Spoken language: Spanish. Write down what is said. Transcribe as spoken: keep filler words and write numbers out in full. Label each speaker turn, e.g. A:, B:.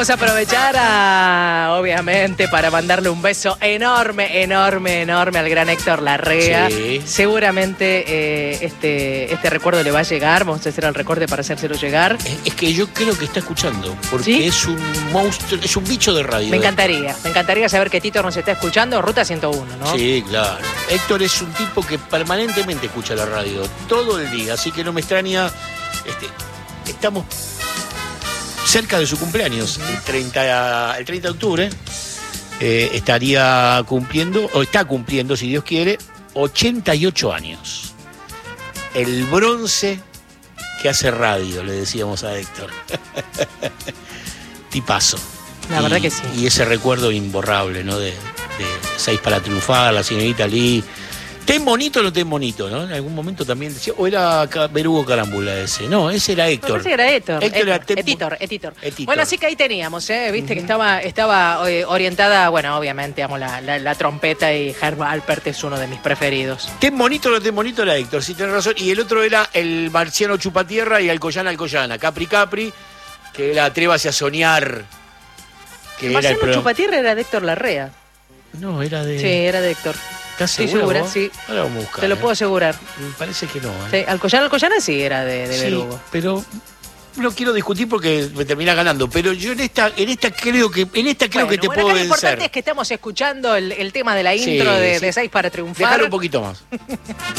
A: Vamos a aprovechar, a, obviamente, para mandarle un beso enorme, enorme, enorme al gran Héctor Larrea.
B: Sí.
A: Seguramente eh, este, este recuerdo le va a llegar. Vamos a hacer el recorte para hacérselo llegar.
B: Es, es que yo creo que está escuchando, porque
A: ¿Sí?
B: es un monstruo, es un bicho de radio.
A: Me encantaría, me encantaría saber que Tito nos está escuchando. Ruta ciento uno, ¿no?
B: Sí, claro. Héctor es un tipo que permanentemente escucha la radio, todo el día, así que no me extraña. Este, estamos cerca de su cumpleaños, el treinta, el treinta de octubre. Eh, estaría cumpliendo, o está cumpliendo, si Dios quiere, ochenta y ocho años. El bronce que hace radio, le decíamos a Héctor. Tipazo.
A: La
B: y,
A: verdad que sí.
B: Y ese recuerdo imborrable, ¿no? De, de Seis para triunfar, la señorita Lee. Ten bonito o no ten bonito, ¿no? En algún momento también decía, o era Berugo Carámbula ese. No, ese era Héctor.
A: Me parece que era Héctor.
B: Héctor era
A: Héctor,
B: Tempo-
A: Etitor, Etitor.
B: Etitor.
A: Bueno, así que ahí teníamos, ¿eh? Viste que estaba, estaba eh, orientada, bueno, obviamente, amo la, la, la trompeta y Herb Alpert es uno de mis preferidos.
B: Ten bonito o no ten bonito era Héctor, sí tenés razón. Y el otro era el marciano Chupatierra y Alcoyana Alcoyana. Capri Capri, que era Atrévase a soñar. Que era el
A: Marciano
B: programa.
A: Chupatierra era de Héctor Larrea.
B: No, era de.
A: Sí, era de Héctor.
B: ¿Estás
A: Estoy
B: segura?
A: segura,
B: vos?
A: sí.
B: Ahora vamos a buscar.
A: Te lo
B: ¿eh?
A: puedo asegurar.
B: Me parece que no, ¿eh?
A: Sí, Alcoyana Alcoyana sí era de, de
B: Sí,
A: Berugo.
B: pero no quiero discutir porque me termina ganando. Pero yo en esta, en esta creo que, en esta creo
A: Bueno,
B: que te
A: bueno,
B: puedo
A: acá lo importante
B: vencer.
A: es que estamos escuchando el, el tema de la
B: Sí,
A: intro de,
B: sí.
A: de Seis para triunfar.
B: Déjalo un poquito más.